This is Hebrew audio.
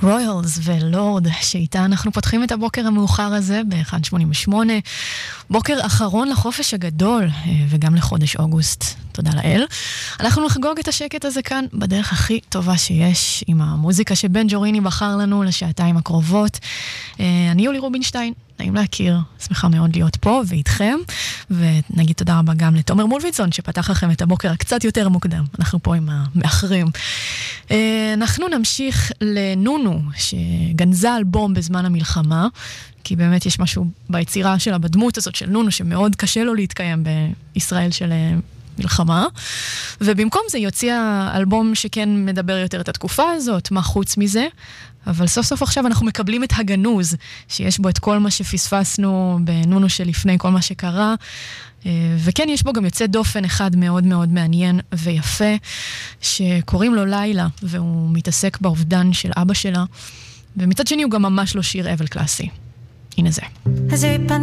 רויאלס ולורד, שאיתה אנחנו פותחים את הבוקר המאוחר הזה ב-1:88, בוקר אחרון לחופש הגדול וגם לחודש אוגוסט, תודה לאל. אנחנו נחגוג את השקט הזה כאן בדרך הכי טובה שיש, עם המוזיקה שבן ג'וריני בחר לנו לשעתיים הקרובות. אני יולי רובינשטיין, נעים להכיר, שמחה מאוד להיות פה ואיתכם, ונגיד תודה רבה גם לתומר מולביצון שפתח לכם את הבוקר הקצת יותר מוקדם, אנחנו פה עם המאחרים. אנחנו נמשיך לנונו שגנזה אלבום בזמן המלחמה, כי באמת יש משהו ביצירה שלה, בדמות הזאת של נונו, שמאוד קשה לו להתקיים בישראל של מלחמה, ובמקום זה יוציא אלבום שכן מדבר יותר את התקופה הזאת, מה חוץ מזה, אבל סוף סוף עכשיו אנחנו מקבלים את הגנוז, שיש בו את כל מה שפספסנו בנונו שלפני, כל מה שקרה, וכן יש בו גם יוצא דופן אחד מאוד מאוד מעניין ויפה, שקוראים לו לילה, והוא מתעסק באובדן של אבא שלה, ומצד שני הוא גם ממש לא שיר אבל קלאסי. הנה זה.